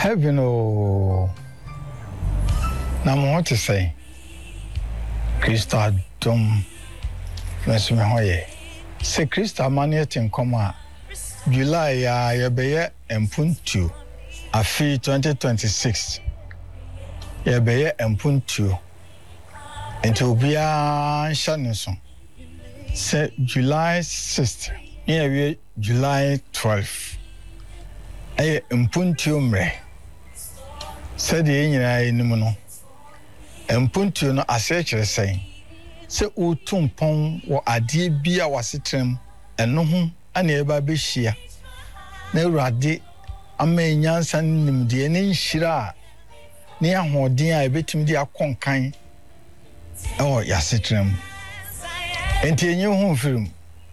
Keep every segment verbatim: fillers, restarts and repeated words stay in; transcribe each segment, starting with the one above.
Heaven, oh, now I want to say, Christa Dom, Miss Mahoye. Say Christa Maniet in Coma, July, ya yabeye and Puntu, a fee twenty twenty-six. Yabeye and Puntu, and to be a Shannon. Say July sixth, yeah, July twelfth. Aye, Puntu mre. Said the Indian in Mono. And Puntu no asechere saying. Se utum pon wo ade bia wasetrem eno ho ana eba be hia na urade amanyansa nimde ne nhira ne ahoden a ebetim di akonkan e yasetrem enti enye ho firim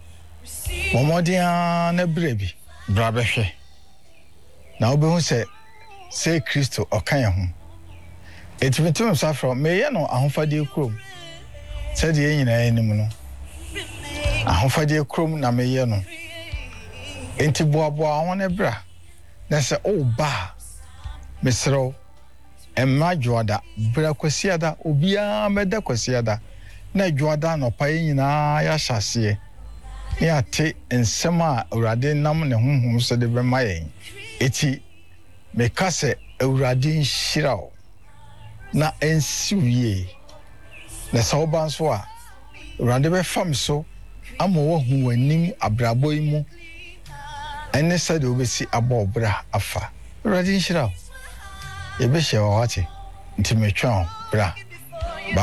momoden na brebi bra behwe na obehu se se Kristo okan ho etimitum safro meye no ahofade krom said the Indian animal. I hope I chrome na me no. Enti boaboa won ebra. Na se o ba. Mesro. Emma joada bra kwasiada obia meda kwasiada. Na joada no pa nyina ya hyase. Ne ate ensem a urade nam ne honhom so de bema yen. Eti me kase urade nhirawo. Na ensiwie. Na soban so a rande be fam so amowo hu wanim abrabo imu ene sade obesi abobra afa rade nhira ye be hye wawate ntimetwa bra